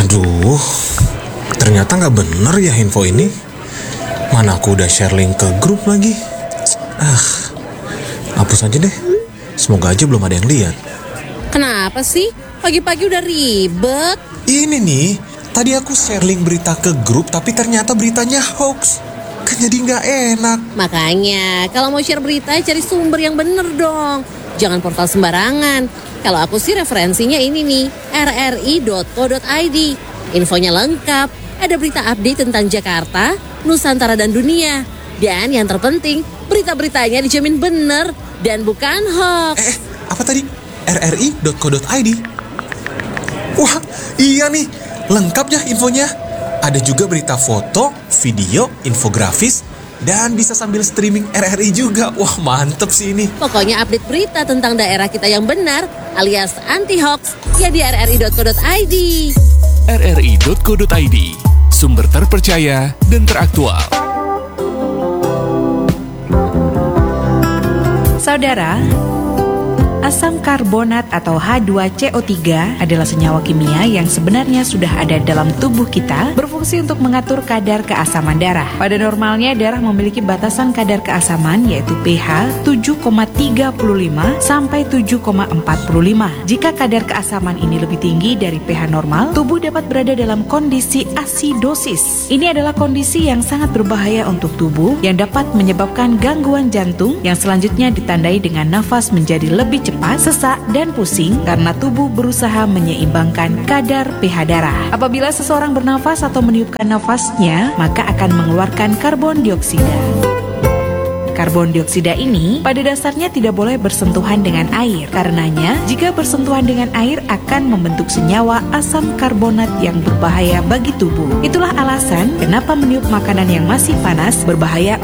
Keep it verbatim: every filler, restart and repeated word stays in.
Aduh, ternyata nggak bener ya info ini. Mana aku udah share link ke grup lagi. Ah, hapus aja deh. Semoga aja belum ada yang lihat. Kenapa sih? Pagi-pagi udah ribet. Ini nih, tadi aku share link berita ke grup tapi ternyata beritanya hoax. Kan jadi nggak enak. Makanya, kalau mau share berita cari sumber yang bener dong. Jangan portal sembarangan. Kalau aku sih referensinya ini nih, r r i dot co dot i d. Infonya lengkap. Ada berita update tentang Jakarta, Nusantara dan dunia. Dan yang terpenting, berita-beritanya dijamin bener dan bukan hoax. Eh, apa tadi? r r i dot co dot i d. Wah, iya nih. Lengkap ya infonya. Ada juga berita foto, video, infografis, dan bisa sambil streaming R R I juga. Wah, mantep sih ini. Pokoknya update berita tentang daerah kita yang benar alias anti-hoax ya di r r i dot co dot i d. r r i dot co dot i d, sumber terpercaya dan teraktual. Saudara, asam karbonat atau H dua C O tiga adalah senyawa kimia yang sebenarnya sudah ada dalam tubuh kita, berfungsi untuk mengatur kadar keasaman darah. Pada normalnya, darah memiliki batasan kadar keasaman yaitu pH tujuh koma tiga lima sampai tujuh koma empat lima. Jika kadar keasaman ini lebih tinggi dari pH normal, tubuh dapat berada dalam kondisi asidosis. Ini adalah kondisi yang sangat berbahaya untuk tubuh yang dapat menyebabkan gangguan jantung yang selanjutnya ditandai dengan nafas menjadi lebih cepat, sesak, dan pusing karena tubuh berusaha menyeimbangkan kadar pH darah. Apabila seseorang bernafas atau meniupkan nafasnya, maka akan mengeluarkan karbon dioksida. Karbon dioksida ini pada dasarnya tidak boleh bersentuhan dengan air. Karenanya, jika bersentuhan dengan air akan membentuk senyawa asam karbonat yang berbahaya bagi tubuh. Itulah alasan kenapa meniup makanan yang masih panas berbahaya